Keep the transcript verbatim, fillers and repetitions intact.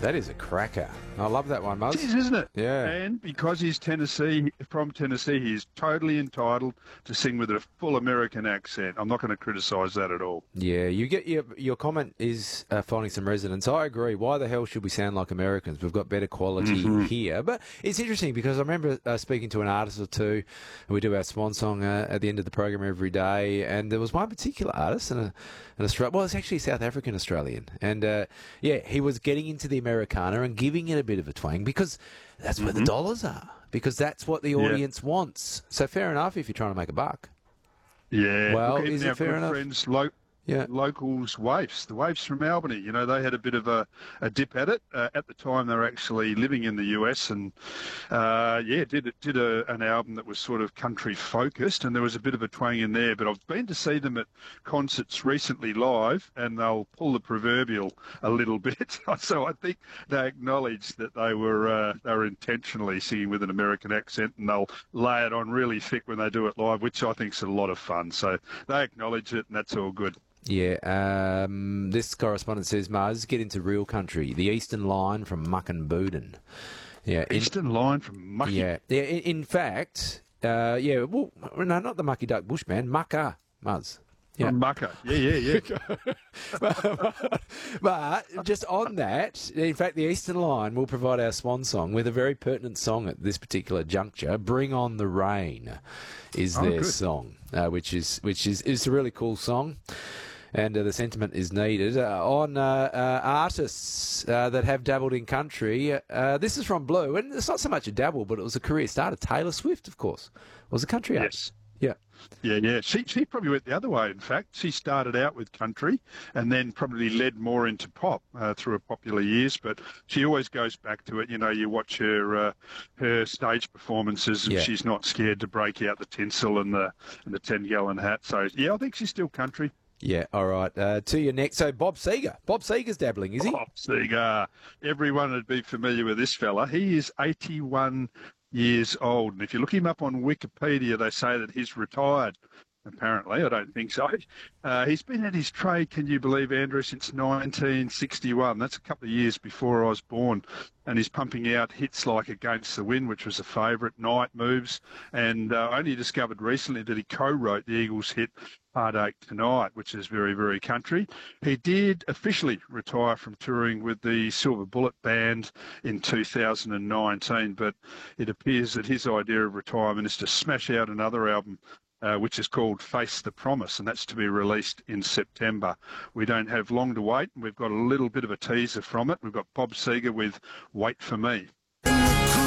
That is a cracker. I love that one, Muzz. It is, isn't it? Yeah. And because he's Tennessee, from Tennessee, he's totally entitled to sing with a full American accent. I'm not going to criticise that at all. Yeah, you get your your comment is uh, finding some resonance. I agree. Why the hell should we sound like Americans? We've got better quality Mm-hmm. here. But it's interesting because I remember uh, speaking to an artist or two. We do our swan song uh, at the end of the program every day, and there was one particular artist, and an Australian. Well, it's actually a South African Australian, and uh, yeah, he was getting into the Americana and giving it a bit of a twang because that's where Mm-hmm. the dollars are. Because that's what the Yeah. audience wants. So fair enough if you're trying to make a buck. Yeah. Well, Look, even is it our fair good enough? friends, lo- Yeah. locals, waifs, the waifs from Albany, you know, they had a bit of a, a dip at it. Uh, at the time, they were actually living in the U S and, uh, yeah, did did a, an album that was sort of country focused, and there was a bit of a twang in there. But I've been to see them at concerts recently live, and they'll pull the proverbial a little bit. So I think they acknowledged that they were uh, they were intentionally singing with an American accent, and they'll lay it on really thick when they do it live, which I think is a lot of fun. So they acknowledge it, and that's all good. Yeah, um, this correspondent says, Mars, get into real country. The Eastern Line from Muckenbooden. Yeah, in, Eastern Line from Mucky. yeah. yeah in, in fact, uh, yeah, well, no, not the Mucky Duck Bushman, Mucka, Muzz. Yeah. From Mucker. Yeah, yeah, yeah. but, but just on that, in fact, the Eastern Line will provide our swan song with a very pertinent song at this particular juncture. "Bring On the Rain" is Oh, their good. song, uh, which is which is is a really cool song. And uh, the sentiment is needed. Uh, on uh, uh, artists uh, that have dabbled in country, uh, this is from Blue, and it's not so much a dabble, but it was a career starter. Taylor Swift, of course, was a country artist. Yes. Yeah. Yeah, yeah. She she probably went the other way, in fact. She started out with country and then probably led more into pop uh, through her popular years, but she always goes back to it. You know, you watch her uh, her stage performances and Yeah. she's not scared to break out the tinsel and the and the ten-gallon hat. So, yeah, I think she's still country. Yeah, all right. Uh, to your next. So Bob Seger. Bob Seger's dabbling, is he? Bob Seger. Everyone would be familiar with this fella. He is eighty-one years old. And if you look him up on Wikipedia, they say that he's retired. Apparently, I don't think so. Uh, he's been at his trade, can you believe, Andrew, since nineteen sixty-one. That's a couple of years before I was born. And he's pumping out hits like Against the Wind, which was a favourite, Night Moves. And uh, only discovered recently that he co-wrote the Eagles hit Heartache Tonight, which is very, very country. He did officially retire from touring with the Silver Bullet Band in two thousand nineteen, but it appears that his idea of retirement is to smash out another album, Uh, which is called Face the Promise, and that's to be released in September. We don't have long to wait. We've got a little bit of a teaser from it. We've got Bob Seger with Wait For Me.